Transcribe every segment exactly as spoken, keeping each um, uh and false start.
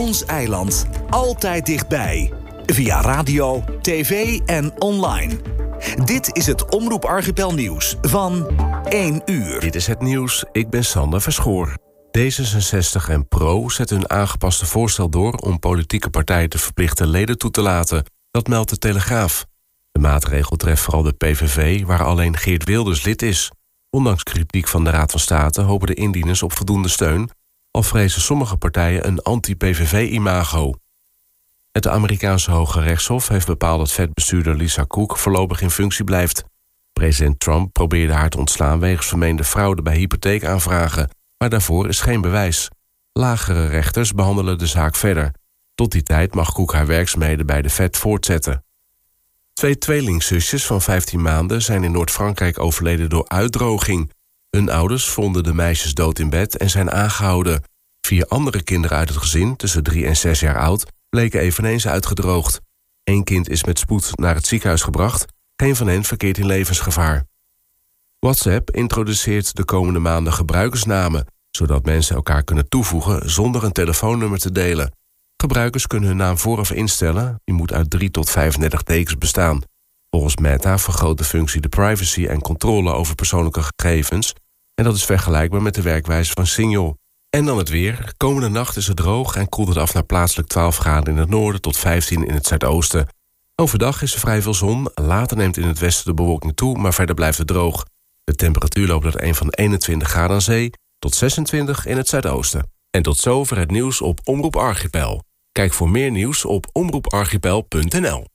Ons eiland, altijd dichtbij. Via radio, tv en online. Dit is het Omroep Archipel nieuws van één uur. Dit is het nieuws, ik ben Sander Verschoor. D zesenzestig en Pro zetten hun aangepaste voorstel door om politieke partijen te verplichten leden toe te laten. Dat meldt de Telegraaf. De maatregel treft vooral de P V V, waar alleen Geert Wilders lid is. Ondanks kritiek van de Raad van State hopen de indieners op voldoende steun, al vrezen sommige partijen een anti-P V V-imago. Het Amerikaanse Hoge Rechtshof heeft bepaald dat vetbestuurder Lisa Cook voorlopig in functie blijft. President Trump probeerde haar te ontslaan wegens vermeende fraude bij hypotheekaanvragen, maar daarvoor is geen bewijs. Lagere rechters behandelen de zaak verder. Tot die tijd mag Cook haar werkzaamheden bij de Fed voortzetten. Twee tweelingzusjes van vijftien maanden zijn in Noord-Frankrijk overleden door uitdroging. Hun ouders vonden de meisjes dood in bed en zijn aangehouden. Vier andere kinderen uit het gezin, tussen drie en zes jaar oud, bleken eveneens uitgedroogd. Eén kind is met spoed naar het ziekenhuis gebracht. Geen van hen verkeert in levensgevaar. WhatsApp introduceert de komende maanden gebruikersnamen, zodat mensen elkaar kunnen toevoegen zonder een telefoonnummer te delen. Gebruikers kunnen hun naam vooraf instellen. Die moet uit drie tot vijfendertig tekens bestaan. Volgens Meta vergroot de functie de privacy en controle over persoonlijke gegevens. En dat is vergelijkbaar met de werkwijze van Signal. En dan het weer. Komende nacht is het droog en koelt het af naar plaatselijk twaalf graden in het noorden tot vijftien in het zuidoosten. Overdag is er vrij veel zon. Later neemt in het westen de bewolking toe, maar verder blijft het droog. De temperatuur loopt uit een van eenentwintig graden aan zee tot zesentwintig in het zuidoosten. En tot zover het nieuws op Omroep Archipel. Kijk voor meer nieuws op omroep archipel punt n l.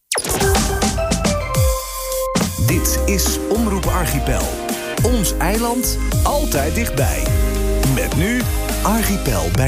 Dit is Omroep Archipel. Ons eiland, altijd dichtbij. Met nu Archipel bij